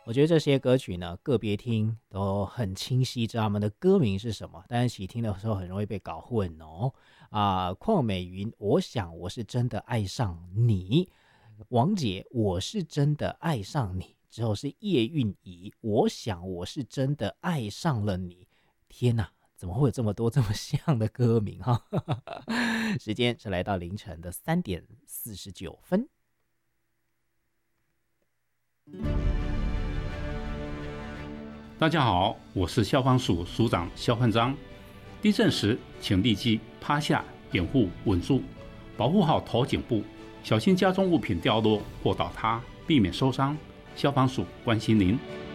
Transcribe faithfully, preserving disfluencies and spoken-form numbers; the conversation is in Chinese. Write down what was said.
我觉得这些歌曲呢，个别听都很清晰，知道他们的歌名是什么，但是一起听的时候很容易被搞混哦。啊、邝美云，我想我是真的爱上你。王姐，我是真的爱上你。之后是叶蕴仪，我想我是真的爱上了你。天哪，怎么会有这么多这么像的歌名哈？时间是来到凌晨的三点四十九分。 大家好，我是消防署署长肖焕章。地震时，请立即趴下，掩护稳住，保护好头颈部，小心家中物品掉落或倒塌，避免受伤。消防署关心您。